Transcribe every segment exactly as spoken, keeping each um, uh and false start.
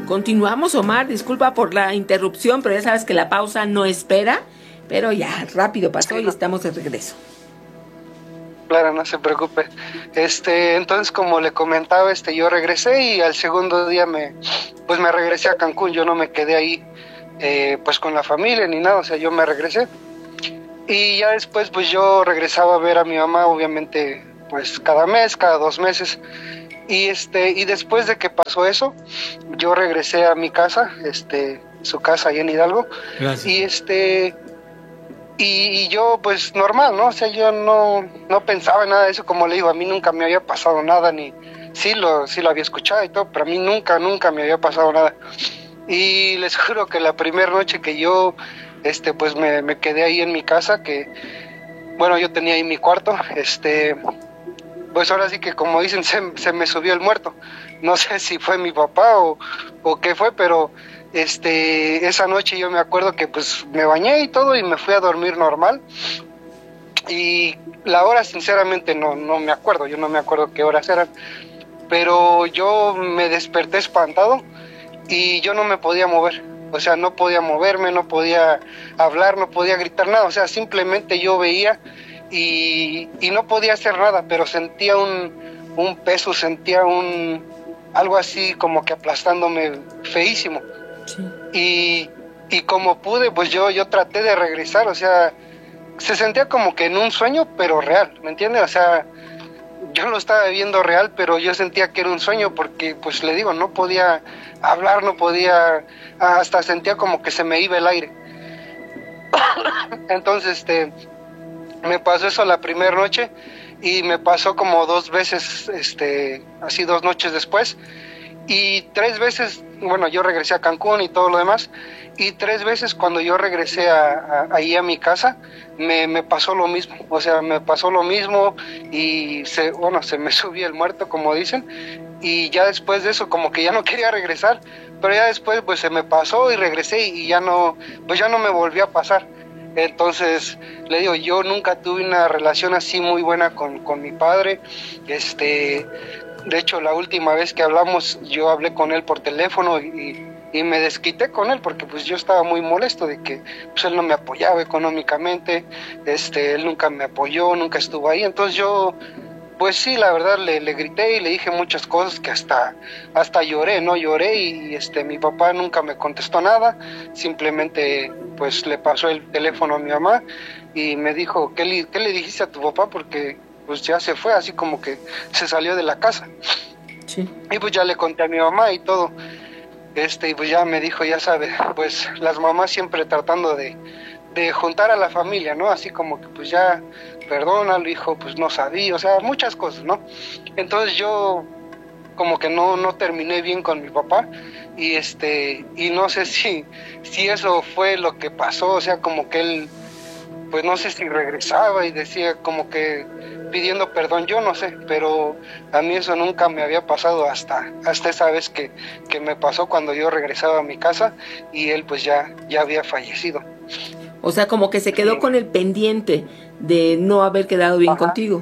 Continuamos, Omar, disculpa por la interrupción, pero ya sabes que la pausa no espera, pero ya rápido pasó Sí, y no. estamos de regreso. Claro, no se preocupe. Este, entonces, como le comentaba, este, yo regresé y al segundo día me, pues me regresé a Cancún. Yo no me quedé ahí, eh, pues con la familia ni nada. O sea, yo me regresé y ya después, pues yo regresaba a ver a mi mamá, obviamente, pues cada mes, cada dos meses. Y este, y después de que pasó eso, yo regresé a mi casa, este, su casa ahí en Hidalgo. Gracias. Y este. Y, y yo, pues, normal, ¿no? O sea, yo no, no pensaba en nada de eso, como le digo, a mí nunca me había pasado nada, ni sí lo, sí lo había escuchado y todo, pero a mí nunca, nunca me había pasado nada. Y les juro que la primera noche que yo, este, pues, me, me quedé ahí en mi casa, que, bueno, yo tenía ahí mi cuarto, este, pues ahora sí que, como dicen, se, se me subió el muerto. No sé si fue mi papá o, o qué fue, pero este, esa noche yo me acuerdo que pues me bañé y todo y me fui a dormir normal. Y la hora sinceramente no, no me acuerdo, yo no me acuerdo qué horas eran, pero yo me desperté espantado y yo no me podía mover. O sea, no podía moverme, no podía hablar, no podía gritar nada. O sea, simplemente yo veía y, y no podía hacer nada, pero sentía un, un peso, sentía un algo así como que aplastándome feísimo. Sí. Y, y como pude, pues yo, yo traté de regresar, o sea, se sentía como que en un sueño, pero real, ¿me entiendes? O sea, yo lo estaba viendo real, pero yo sentía que era un sueño porque, pues le digo, no podía hablar, no podía, hasta sentía como que se me iba el aire. Entonces, este, me pasó eso la primera noche y me pasó como dos veces, este, así dos noches después. Y tres veces, bueno, yo regresé a Cancún y todo lo demás, y tres veces cuando yo regresé a, a, ahí a mi casa, me, me pasó lo mismo, o sea, me pasó lo mismo y, se, bueno, se me subió el muerto, como dicen, y ya después de eso como que ya no quería regresar, pero ya después pues se me pasó y regresé y ya no, pues ya no me volvió a pasar. Entonces, le digo, yo nunca tuve una relación así muy buena con, con mi padre, este... De hecho, la última vez que hablamos, yo hablé con él por teléfono y, y me desquité con él porque pues yo estaba muy molesto de que pues, él no me apoyaba económicamente, este, él nunca me apoyó, nunca estuvo ahí. Entonces yo, pues sí, la verdad le, le grité y le dije muchas cosas que hasta, hasta lloré, ¿no? Lloré y este, mi papá nunca me contestó nada, simplemente pues le pasó el teléfono a mi mamá y me dijo, ¿qué le, qué le dijiste a tu papá? Porque pues ya se fue, así como que se salió de la casa. Sí. Y pues ya le conté a mi mamá y todo, este, y pues ya me dijo, ya sabe, pues las mamás siempre tratando de, de juntar a la familia, ¿no? Así como que pues ya, perdónalo, hijo, pues no sabía, o sea, muchas cosas, ¿no? Entonces yo como que no, no terminé bien con mi papá, y este, y no sé si, si eso fue lo que pasó, o sea, como que él, pues no sé si regresaba y decía como que pidiendo perdón, yo no sé, pero a mí eso nunca me había pasado hasta, hasta esa vez que, que me pasó cuando yo regresaba a mi casa y él pues ya, ya había fallecido. O sea, como que se quedó Sí. con el pendiente de no haber quedado bien Ajá. contigo.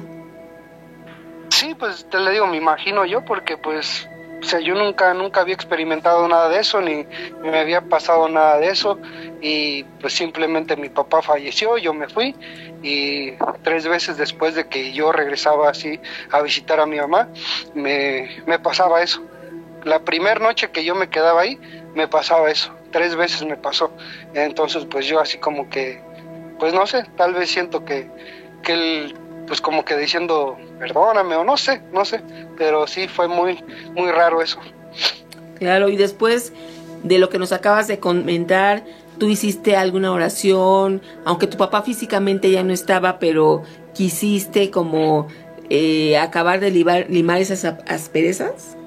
Sí, pues te le digo, me imagino yo, porque pues, o sea, yo nunca, nunca había experimentado nada de eso, ni me había pasado nada de eso, y pues simplemente mi papá falleció, yo me fui, y tres veces después de que yo regresaba así a visitar a mi mamá, me, me pasaba eso. La primera noche que yo me quedaba ahí, me pasaba eso, tres veces me pasó. Entonces pues yo así como que, pues no sé, tal vez siento que, que él, pues como que diciendo, perdóname, o no sé, no sé, pero sí fue muy, muy raro eso. Claro, y después de lo que nos acabas de comentar, ¿tú hiciste alguna oración? Aunque tu papá físicamente ya no estaba, pero quisiste como eh, acabar de limar, limar esas asperezas,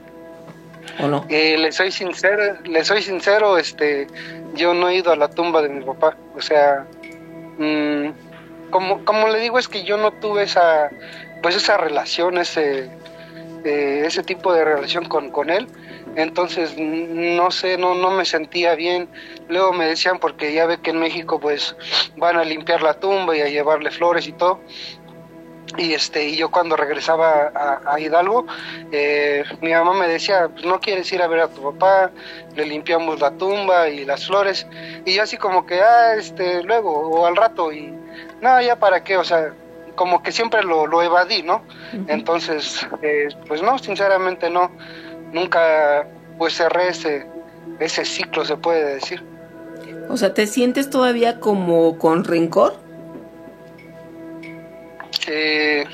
¿o no? Eh, le soy sincero, le soy sincero, este, yo no he ido a la tumba de mi papá, o sea, mmm, como, como le digo, es que yo no tuve esa, pues esa relación, ese, eh, ese tipo de relación con, con él. Entonces no sé, no, no me sentía bien. Luego me decían, porque ya ve que en México pues van a limpiar la tumba y a llevarle flores y todo. y este y yo cuando regresaba a, a Hidalgo, eh, mi mamá me decía, pues no quieres ir a ver a tu papá, le limpiamos la tumba y las flores, y yo así como que, ah, este, luego, o al rato, y no, ya para qué, o sea, como que siempre lo, lo evadí, ¿no? Uh-huh. Entonces, eh, pues no, sinceramente no, nunca pues cerré ese, ese ciclo, se puede decir. O sea, ¿te sientes todavía como con rencor? Eh,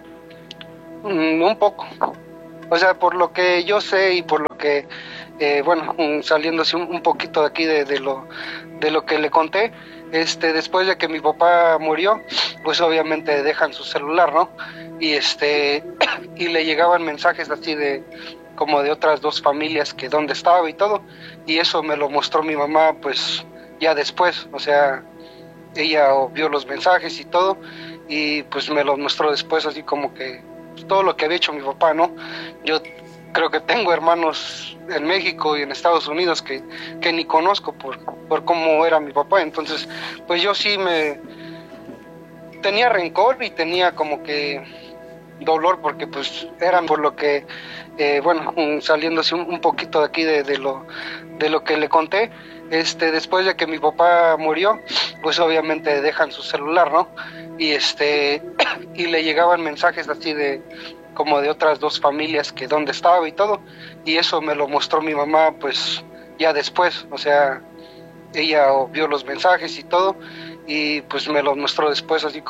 un poco, o sea, por lo que yo sé y por lo que, eh, bueno, saliéndose un, un poquito de aquí de, de lo de lo que le conté, este, después de que mi papá murió, pues obviamente dejan su celular, ¿no? Y este, y le llegaban mensajes así de, como de otras dos familias que dónde estaba y todo, y eso me lo mostró mi mamá, pues, ya después, o sea, ella vio los mensajes y todo, y pues me lo mostró después, así como que pues, todo lo que había hecho mi papá, ¿no? Yo creo que tengo hermanos en México y en Estados Unidos que, que ni conozco por, por cómo era mi papá, entonces pues yo sí me tenía rencor y tenía como que dolor porque pues eran por lo que, eh, bueno, saliéndose un, un poquito de aquí de, de, lo, de lo que le conté, este, después de que mi papá murió, pues obviamente dejan su celular, ¿no? Y este, y le llegaban mensajes así de, como de otras dos familias que dónde estaba y todo, y eso me lo mostró mi mamá, pues, ya después, o sea, ella vio los mensajes y todo, y pues me lo mostró después así